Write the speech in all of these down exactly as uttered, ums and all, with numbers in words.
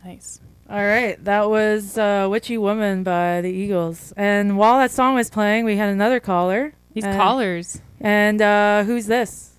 Nice. All right, that was uh, "Witchy Woman" by the Eagles. And while that song was playing, we had another caller. These uh, callers. And uh, who's this?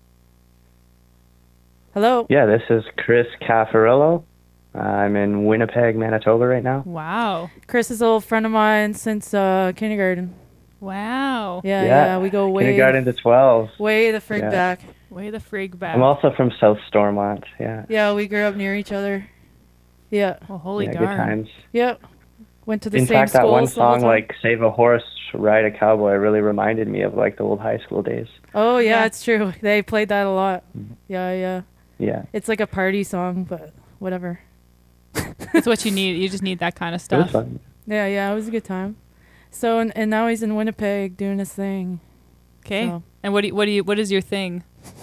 Hello. Yeah, this is Chris Caffarillo. I'm in Winnipeg, Manitoba right now. Wow. Chris is an old friend of mine since uh, kindergarten. Wow. Yeah, yeah, yeah, we go way kindergarten to twelve. Way the frig yeah. back. Way the frig back. I'm also from South Stormont. Yeah. Yeah, we grew up near each other. Yeah. Well, holy yeah, darn. good times. Yep. Went to the In same fact, that one schools the whole song, time. like "Save a Horse, Ride a Cowboy," really reminded me of like the old high school days. Oh yeah, Yeah. it's true. They played that a lot. Mhm. Yeah, yeah. Yeah. It's like a party song, but whatever. It's what you need. You just need that kind of It was stuff. fun. Yeah, yeah, it was a good time. So and, and now he's in Winnipeg doing his thing. Okay. So. And what do you, what do you what is your thing?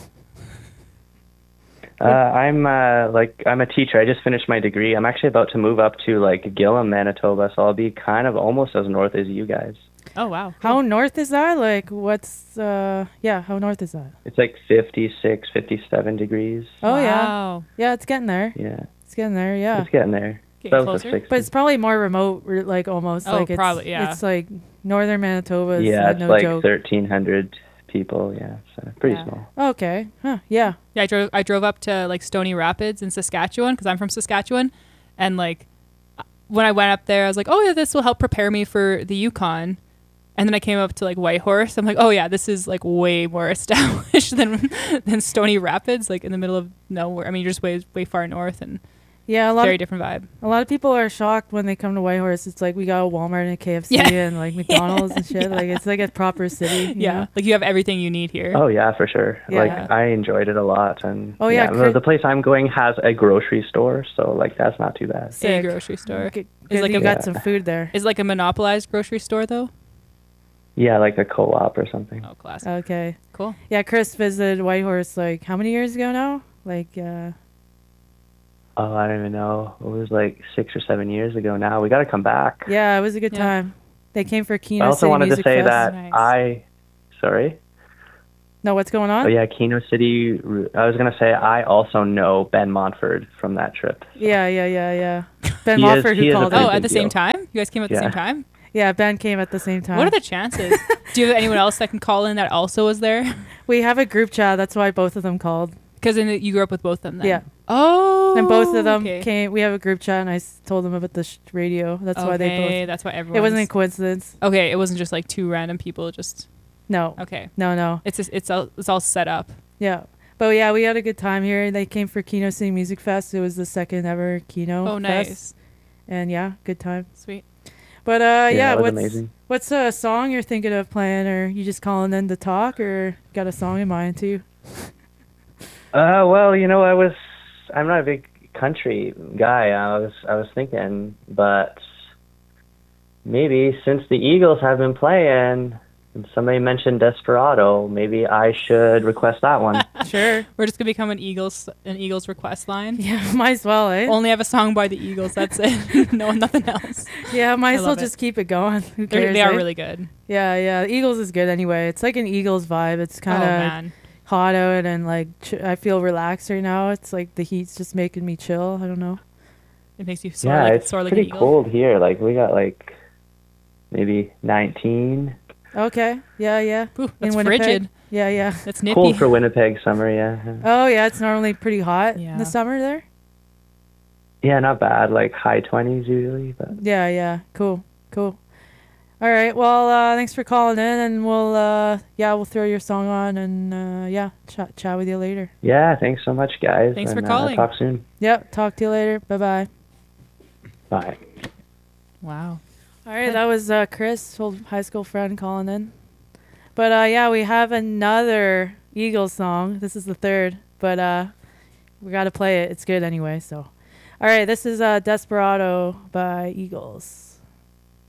Uh, I'm uh, like I'm a teacher. I just finished my degree. I'm actually about to move up to like Gillam, Manitoba, so I'll be kind of almost as north as you guys. Oh wow. How north is that? Like what's uh yeah, how north is that? It's like fifty-six, fifty-seven degrees. Oh yeah. Wow. Yeah, it's getting there. Yeah, It's getting there, yeah. it's getting there. Getting South of closer? sixty. But it's probably more remote, re- like almost. Oh, like it's, probably, yeah. It's like northern Manitoba is yeah, uh, it's no like joke. thirteen hundred people. Yeah, so pretty Yeah. small. Okay, huh, yeah. Yeah, I drove I drove up to like Stony Rapids in Saskatchewan because I'm from Saskatchewan, and like when I went up there, I was like, oh yeah, this will help prepare me for the Yukon. And then I came up to like Whitehorse. I'm like, oh yeah, this is like way more established than than Stony Rapids, like in the middle of nowhere. I mean, you're just way way far north and Yeah, a lot very of, different vibe. a lot of people are shocked when they come to Whitehorse. It's like we got a Walmart and a K F C Yeah. and like McDonald's and shit. Yeah. Like it's like a proper city. you Yeah, know? like you have everything you need here. Oh yeah, for sure. Yeah. Like I enjoyed it a lot, and Oh, yeah, the, Chris- the place I'm going has a grocery store, so like that's not too bad. A Sick. grocery store. Good, It's good like you a- got Yeah. some food there. Is it like a monopolized grocery store though? Yeah, like a co-op or something. Oh, classic. Okay. Cool. Yeah, Chris visited Whitehorse like how many years ago now? Like uh Oh, I don't even know. It was like six or seven years ago now. We got to come back. yeah, it was a good Yeah. time. They came for Keno I also City wanted Music to say Fest. that Nice. I, sorry. No, what's going on? Oh yeah, Keno City. I was gonna say I also know Ben Montford from that trip. Yeah, yeah, yeah, yeah. Ben He is- Montford he who is a called big Oh, it. at the same deal. time? You guys came at the Yeah. same time? Yeah, Ben came at the same time. What are the chances? Do you have anyone else that can call in that also was there? We have a group chat. That's why both of them called. Because you grew up with both of them then? Yeah. Oh. And both of them okay. came. We have a group chat, and I s- told them about the sh- radio. That's why they Okay, both. that's why everyone. It wasn't a coincidence. Okay, it wasn't just like two random people. Just No, okay. no, no. It's just, it's all it's all set up. Yeah, but yeah, we had a good time here. They came for Keno City Music Fest. It was the second ever Keno. Oh, Fest. nice, And yeah, good time. sweet. But uh, yeah, that was what's amazing. what's a song you're thinking of playing, or you just calling in to talk, or got a song in mind too? Uh, well, you know, I was. I'm not a big country guy. I was. I was thinking, but maybe since the Eagles have been playing, and somebody mentioned Desperado, maybe I should request that one. Sure. We're just gonna become an Eagles an Eagles request line. Yeah, might as well, eh? Only have a song by the Eagles. That's it. No, nothing else. Yeah, might I as well love it. just keep it going. Who They're, cares? they are eh? really good. Yeah, yeah. Eagles is good anyway. It's like an Eagles vibe. It's kind oh of man. hot out and like ch- I feel relaxed right now. It's like the heat's just making me chill. I don't know. It makes you sore yeah, like it's sore like an pretty eagle. cold here. Like we got like maybe nineteen. Okay. Yeah, yeah. Ooh, that's Winnipeg? frigid. Yeah, yeah. That's nippy. Cold for Winnipeg summer, yeah. Oh, yeah. It's normally pretty hot in Yeah. the summer there. Yeah, not bad. Like high twenties usually, but Yeah, yeah. Cool, cool. All right. Well, uh, thanks for calling in, and we'll uh, yeah, we'll throw your song on, and uh, yeah, chat chat with you later. yeah. Thanks so much, guys. Thanks for and, calling. Uh, talk soon. Yep. Talk to you later. Bye bye. Bye. Wow. All right, that was uh, Chris, old high school friend, calling in. But uh, yeah, we have another Eagles song. This is the third, but uh, we got to play it. It's good anyway. So, all right, this is uh, Desperado by Eagles.